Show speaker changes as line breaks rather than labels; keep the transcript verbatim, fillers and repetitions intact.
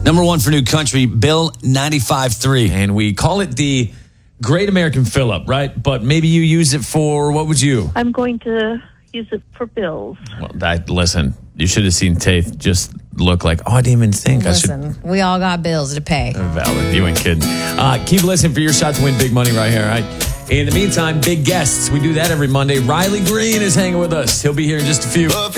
Number one for new country, Bill ninety-five three.
And we call it the Great American Fill-Up, right? But maybe you use it for, what would you?
I'm going to use it for bills.
Well, that, listen, you should have seen Tafe just look like, oh, I didn't even think
Listen,
I should.
we all got bills to pay.
Valid. You ain't kidding. Uh, keep listening for your shot to win big money right here, all right? In the meantime, big guests. We do that every Monday. Riley Green is hanging with us. He'll be here in just a few.